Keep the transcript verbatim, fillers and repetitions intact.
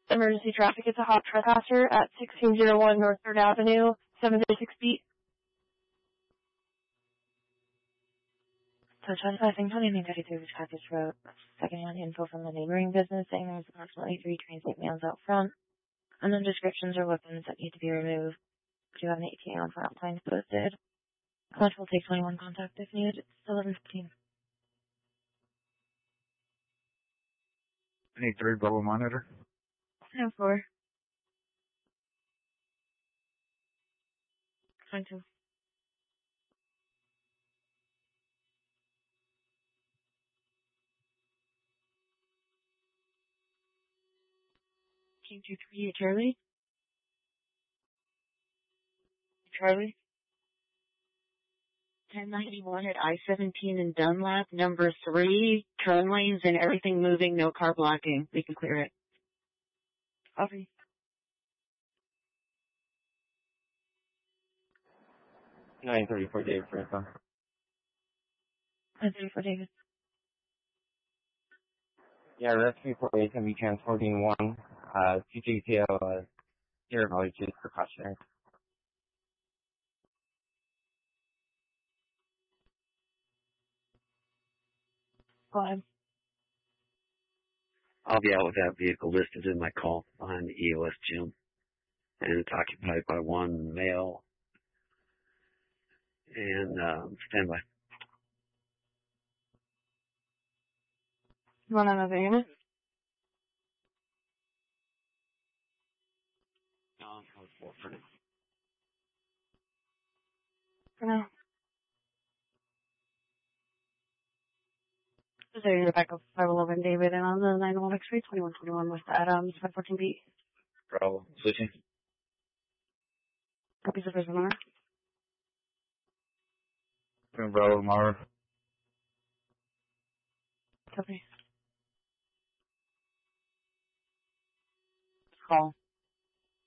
Emergency traffic. It's a hot trespasser at sixteen oh one North third Avenue, seven oh six beat. So twenty-five thing twenty-nine thirty-three which package wrote second hand info from the neighboring business saying there's approximately three transit males out front. Unknown descriptions or weapons that need to be removed. Do you have an A T M for outline posted? Clutch will take twenty-one contact if needed. It's eleven fifteen. I need three Bravo monitor. ten four. twenty-two. Team two three, Charlie. Charlie. ten ninety-one at I seventeen in Dunlap, number three, turn lanes and everything moving, no car blocking. We can clear it. Copy. nine thirty-four David for info. nine thirty-four David. Yeah, rescue for eight can be transporting one, uh, T G T L, uh, zero value is precautionary. Go ahead. I'll be out with that vehicle listed in my call behind the E O S gym. And it's occupied by one male. And, um, standby. You want another unit? No, I'm four for now. For now. This is Rebecca five eleven David and on the nine one X-ray twenty-one twenty-one West Adams five fourteen B. Bravo. Switching. Copies of first owner. From Bravo tomorrow. Copy. Call.